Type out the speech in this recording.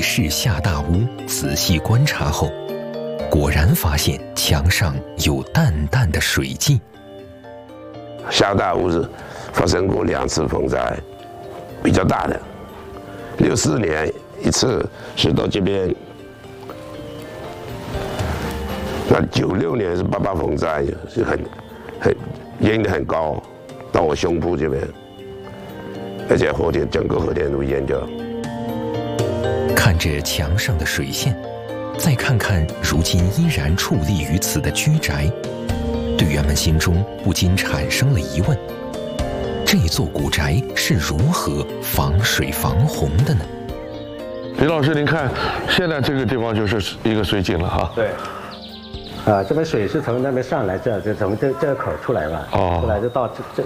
室下大屋，仔细观察后，果然发现墙上有淡淡的水迹。 下大屋是发生过2次风灾，比较大的。64年一次是到这边，那96年是88风灾，是很淹得很高，到我胸部这边，而且整个和田都淹掉。 看着墙上的水线，再看看如今依然矗立于此的居宅，队员们心中不禁产生了疑问：这座古宅是如何防水防洪的呢？ 李老师，您看，现在这个地方就是一个水井了哈。 对。这边水是从那边上来，就从这个口出来嘛，出来就到